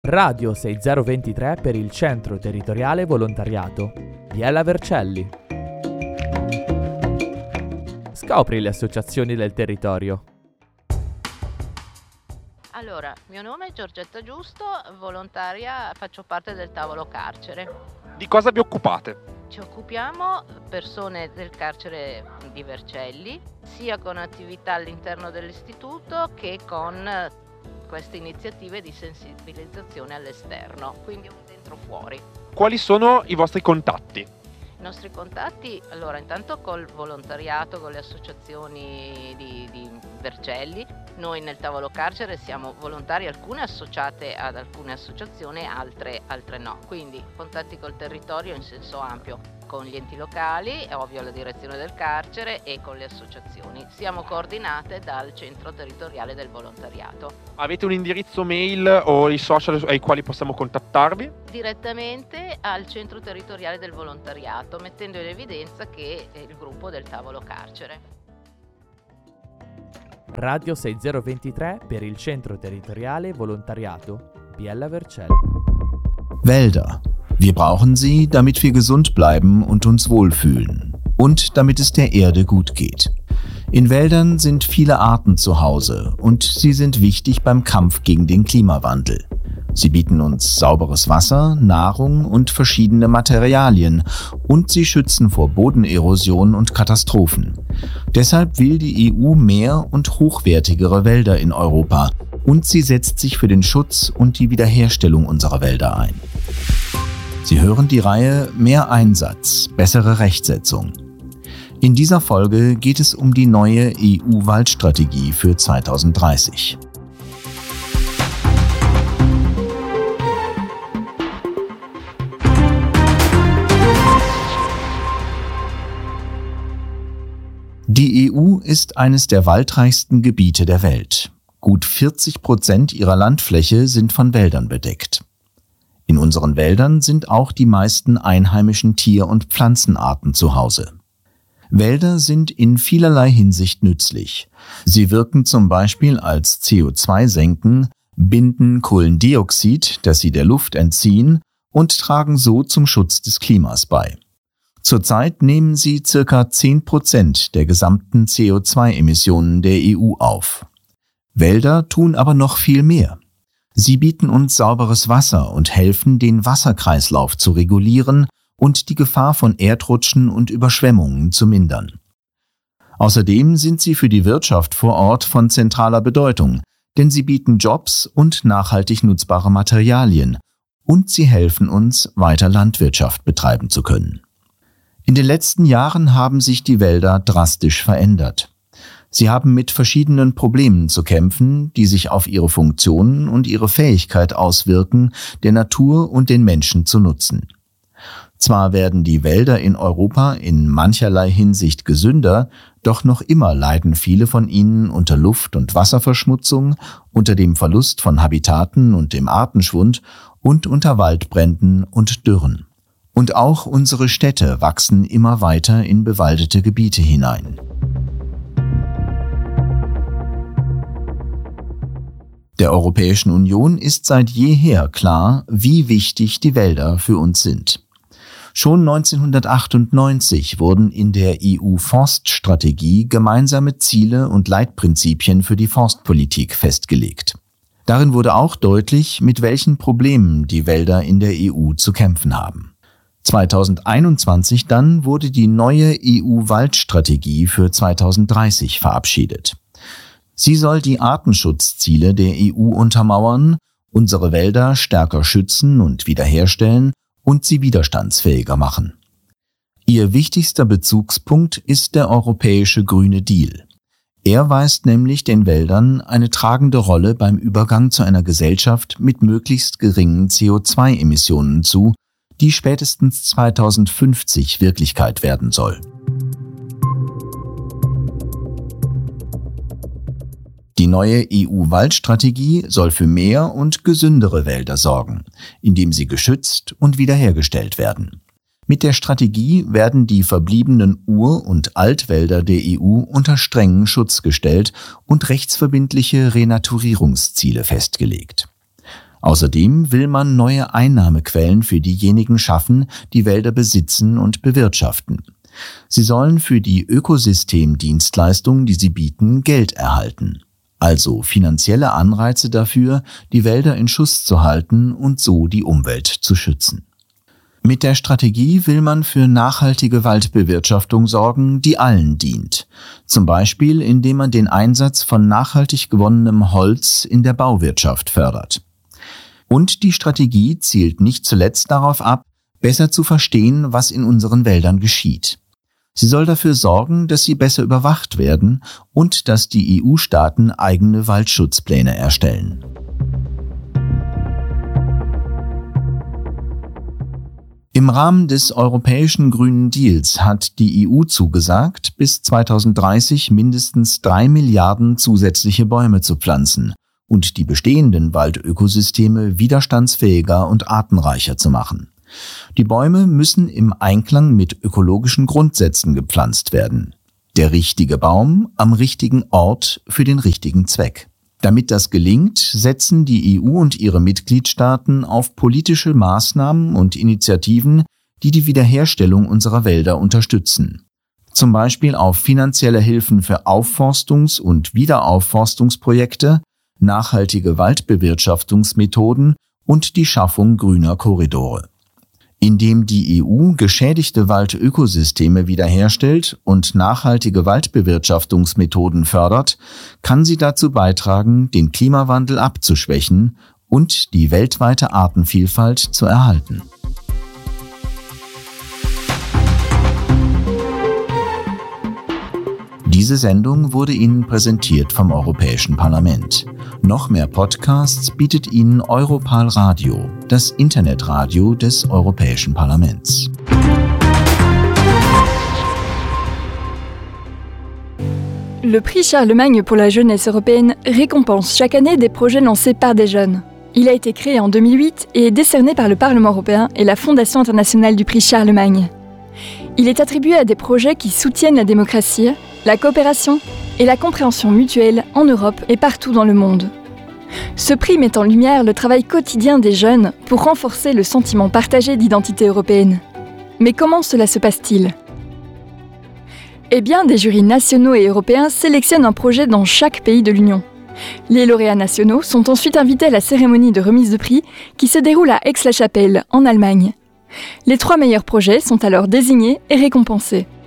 Radio 6023 per il Centro Territoriale Volontariato. Biella Vercelli. Scopri le associazioni del territorio. Allora, mio nome è Giorgetta Giusto, volontaria, faccio parte del tavolo carcere. Di cosa vi occupate? Ci occupiamo persone del carcere di Vercelli, sia con attività all'interno dell'istituto che con queste iniziative di sensibilizzazione all'esterno, quindi un dentro-fuori. Quali sono i vostri contatti? I nostri contatti, allora, intanto col volontariato, con le associazioni di Vercelli. Noi nel tavolo carcere siamo volontari, alcune associate ad alcune associazioni, altre no. Quindi contatti col territorio in senso ampio, con gli enti locali, è ovvio la direzione del carcere e con le associazioni. Siamo coordinate dal centro territoriale del volontariato. Avete un indirizzo mail o i social ai quali possiamo contattarvi? Direttamente al centro territoriale del volontariato, mettendo in evidenza che è il gruppo del tavolo carcere. Radio 6023 per il Centro Territoriale Volontariato. Biella Vercelli. Wälder. Wir brauchen sie, damit wir gesund bleiben und uns wohlfühlen. Und damit es der Erde gut geht. In Wäldern sind viele Arten zu Hause und sie sind wichtig beim Kampf gegen den Klimawandel. Sie bieten uns sauberes Wasser, Nahrung und verschiedene Materialien und sie schützen vor Bodenerosion und Katastrophen. Deshalb will die EU mehr und hochwertigere Wälder in Europa und sie setzt sich für den Schutz und die Wiederherstellung unserer Wälder ein. Sie hören die Reihe Mehr Einsatz, bessere Rechtsetzung. In dieser Folge geht es um die neue EU-Waldstrategie für 2030. Die EU ist eines der waldreichsten Gebiete der Welt. Gut 40% ihrer Landfläche sind von Wäldern bedeckt. In unseren Wäldern sind auch die meisten einheimischen Tier- und Pflanzenarten zu Hause. Wälder sind in vielerlei Hinsicht nützlich. Sie wirken zum Beispiel als CO2-Senken, binden Kohlendioxid, das sie der Luft entziehen, und tragen so zum Schutz des Klimas bei. Zurzeit nehmen sie ca. 10% der gesamten CO2-Emissionen der EU auf. Wälder tun aber noch viel mehr. Sie bieten uns sauberes Wasser und helfen, den Wasserkreislauf zu regulieren und die Gefahr von Erdrutschen und Überschwemmungen zu mindern. Außerdem sind sie für die Wirtschaft vor Ort von zentraler Bedeutung, denn sie bieten Jobs und nachhaltig nutzbare Materialien und sie helfen uns, weiter Landwirtschaft betreiben zu können. In den letzten Jahren haben sich die Wälder drastisch verändert. Sie haben mit verschiedenen Problemen zu kämpfen, die sich auf ihre Funktionen und ihre Fähigkeit auswirken, der Natur und den Menschen zu nutzen. Zwar werden die Wälder in Europa in mancherlei Hinsicht gesünder, doch noch immer leiden viele von ihnen unter Luft- und Wasserverschmutzung, unter dem Verlust von Habitaten und dem Artenschwund und unter Waldbränden und Dürren. Und auch unsere Städte wachsen immer weiter in bewaldete Gebiete hinein. Der Europäischen Union ist seit jeher klar, wie wichtig die Wälder für uns sind. Schon 1998 wurden in der EU-Forststrategie gemeinsame Ziele und Leitprinzipien für die Forstpolitik festgelegt. Darin wurde auch deutlich, mit welchen Problemen die Wälder in der EU zu kämpfen haben. 2021 dann wurde die neue EU-Waldstrategie für 2030 verabschiedet. Sie soll die Artenschutzziele der EU untermauern, unsere Wälder stärker schützen und wiederherstellen und sie widerstandsfähiger machen. Ihr wichtigster Bezugspunkt ist der Europäische Grüne Deal. Er weist nämlich den Wäldern eine tragende Rolle beim Übergang zu einer Gesellschaft mit möglichst geringen CO2-Emissionen zu, die spätestens 2050 Wirklichkeit werden soll. Die neue EU-Waldstrategie soll für mehr und gesündere Wälder sorgen, indem sie geschützt und wiederhergestellt werden. Mit der Strategie werden die verbliebenen Ur- und Altwälder der EU unter strengen Schutz gestellt und rechtsverbindliche Renaturierungsziele festgelegt. Außerdem will man neue Einnahmequellen für diejenigen schaffen, die Wälder besitzen und bewirtschaften. Sie sollen für die Ökosystemdienstleistungen, die sie bieten, Geld erhalten. Also finanzielle Anreize dafür, die Wälder in Schuss zu halten und so die Umwelt zu schützen. Mit der Strategie will man für nachhaltige Waldbewirtschaftung sorgen, die allen dient. Zum Beispiel, indem man den Einsatz von nachhaltig gewonnenem Holz in der Bauwirtschaft fördert. Und die Strategie zielt nicht zuletzt darauf ab, besser zu verstehen, was in unseren Wäldern geschieht. Sie soll dafür sorgen, dass sie besser überwacht werden und dass die EU-Staaten eigene Waldschutzpläne erstellen. Im Rahmen des Europäischen Grünen Deals hat die EU zugesagt, bis 2030 mindestens 3 Milliarden zusätzliche Bäume zu pflanzen und die bestehenden Waldökosysteme widerstandsfähiger und artenreicher zu machen. Die Bäume müssen im Einklang mit ökologischen Grundsätzen gepflanzt werden. Der richtige Baum am richtigen Ort für den richtigen Zweck. Damit das gelingt, setzen die EU und ihre Mitgliedstaaten auf politische Maßnahmen und Initiativen, die die Wiederherstellung unserer Wälder unterstützen. Zum Beispiel auf finanzielle Hilfen für Aufforstungs- und Wiederaufforstungsprojekte, nachhaltige Waldbewirtschaftungsmethoden und die Schaffung grüner Korridore. Indem die EU geschädigte Waldökosysteme wiederherstellt und nachhaltige Waldbewirtschaftungsmethoden fördert, kann sie dazu beitragen, den Klimawandel abzuschwächen und die weltweite Artenvielfalt zu erhalten. Diese Sendung wurde Ihnen präsentiert vom Europäischen Parlament. Noch mehr Podcasts bietet Ihnen Europal Radio, das Internetradio des Europäischen Parlaments. Le prix Charlemagne pour la jeunesse européenne récompense chaque année des projets lancés par des jeunes. Il a été créé en 2008 et est décerné par le Parlement européen et la Fondation internationale du prix Charlemagne. Il est attribué à des projets qui soutiennent la démocratie, la coopération et la compréhension mutuelle en Europe et partout dans le monde. Ce prix met en lumière le travail quotidien des jeunes pour renforcer le sentiment partagé d'identité européenne. Mais comment cela se passe-t-il ? Eh bien, des jurys nationaux et européens sélectionnent un projet dans chaque pays de l'Union. Les lauréats nationaux sont ensuite invités à la cérémonie de remise de prix qui se déroule à Aix-la-Chapelle, en Allemagne. Les 3 meilleurs projets sont alors désignés et récompensés.